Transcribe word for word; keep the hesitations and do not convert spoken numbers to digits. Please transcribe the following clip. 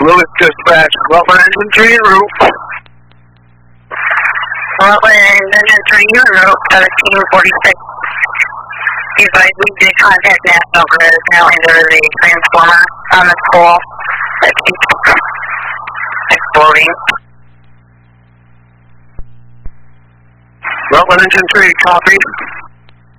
Lewis dispatch, Rutland Engine three en route. Rutland Engine three en route, thirteen forty-six. He's like, we did contact National Grid. Apparently there is a transformer on the pole that keeps exploding. Rutland Engine three, copy.